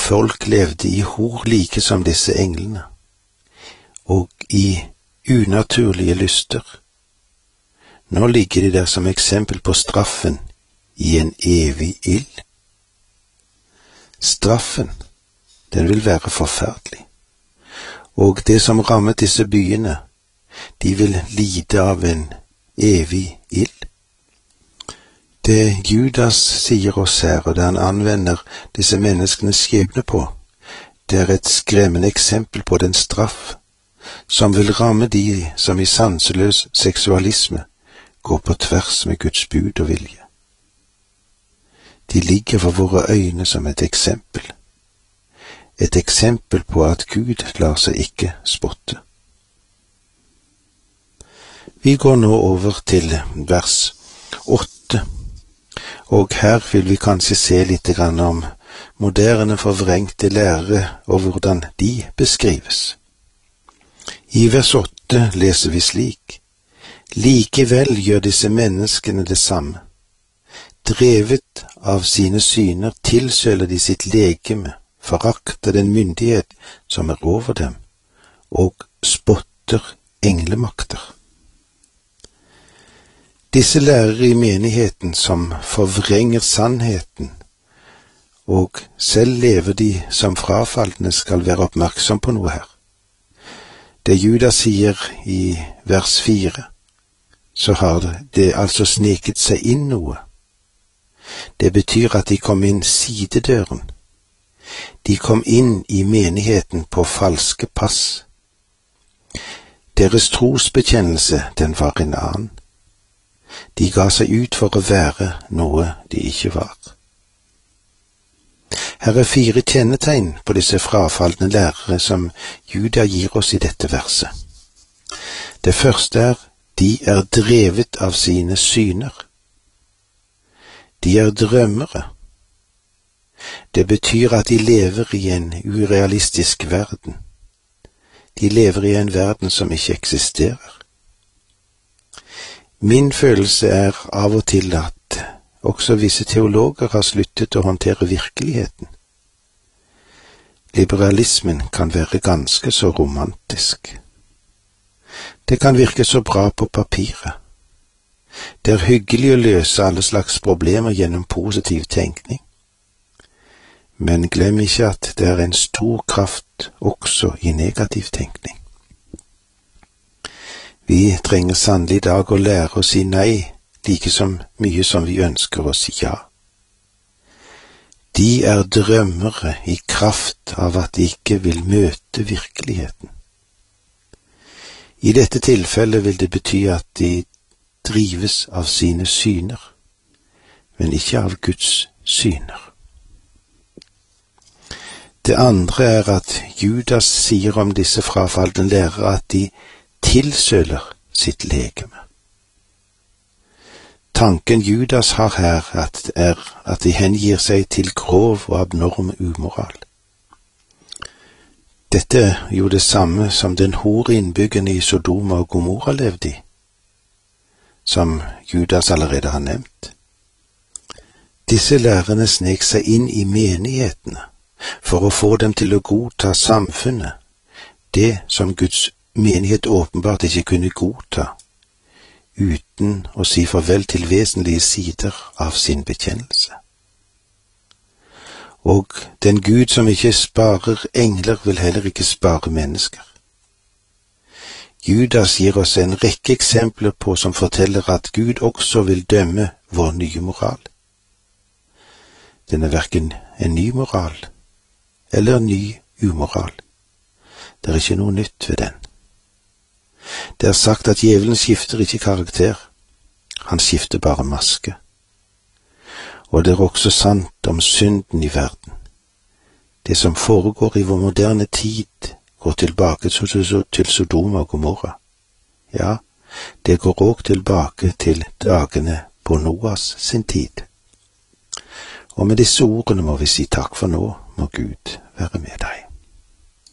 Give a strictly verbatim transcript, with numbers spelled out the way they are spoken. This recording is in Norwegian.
folk levde i hor like som disse englene, og i unaturlige lyster. Nå ligger de der som eksempel på straffen i en evig ild. Straffen, den vil være forferdelig, og det som rammet disse byene, de vil lide av en evig ild. Det Judas sier oss her, og det han anvender disse menneskenes skjebne på, det er et skremmende eksempel på den straff som vil ramme de som i sanseløs seksualisme går på tvers med Guds bud og vilje. De ligger for våre øyne som et eksempel. Et eksempel på at Gud lar seg ikke spotte. Vi går nå over til vers åtte, og her vil vi kanskje se litt grann om moderne forvrengte lærere og hvordan de beskrives. I vers åtte leser vi slik: Likevel gjør disse menneskene det samme. Drevet av sine syner tilsøler de sitt legeme, forakter den myndighet som er over dem, og spotter englemakter. Disse lærere i menigheten som forvrenger sannheten, og selv lever de som frafalne, skal være oppmerksom på noe her. Det Judas sier i vers fire, så har det altså sneket seg inn noe. Det betyr at de kom inn sidedøren. De kom inn i menigheten på falske pass. Deres trosbekjennelse, den var en annen. De ga seg ut for å være noe de ikke var. Her er fire kjennetegn på disse frafalne lærere som Judas gir oss i dette verset. Det første er: de er drevet av sine syner. De er drømmere. Det betyr at de lever i en urealistisk verden. De lever i en verden som ikke eksisterer. Min følelse er av og til at også visse teologer har sluttet å håndtere virkeligheten. Liberalismen kan være ganske så romantisk. Det kan virke så bra på papiret. Det er hyggelig å løse alle slags problemer gjennom positiv tenkning. Men glem ikke at det er en stor kraft også i negativ tenkning. Vi trenger sannelig i dag å lære å si nei, like som mye som vi ønsker å si ja. De er drømmere i kraft av at de ikke vil møte virkeligheten. I dette tilfellet vil det bety at de drives av sine syner, men ikke av Guds syner. Det andre er at Judas sier om disse frafalne lærere at de tilsøler sitt legeme. Tanken Judas har her at er at de hengir seg til grov og abnorm umoral. Dette er jo det samme som den hore innbyggerne i Sodoma og Gomorra levde i, som Judas allerede har nevnt. Disse lærerne snek seg inn i menighetene for å få dem til å godta samfunnet, det som Guds menighet åpenbart ikke kunne godta, uten å si farvel til vesentlige sider av sin bekjennelse. Og den Gud som ikke sparer engler, vil heller ikke spare mennesker. Judas gir oss en rekke eksempler på som forteller at Gud også vil dømme vår nye moral. Den er hverken en ny moral eller ny umoral. Det er ikke noe nytt ved den. Det er sagt at djevelen skifter ikke karakter, han skifter bare maske. Og det er også sant om synden i verden. Det som foregår i vår moderne tid, går tilbake til Sodoma og Gomorra. Ja, det går også tilbake til dagene på Noas sin tid. Og med disse ordene må vi si takk for nå, må Gud være med deg.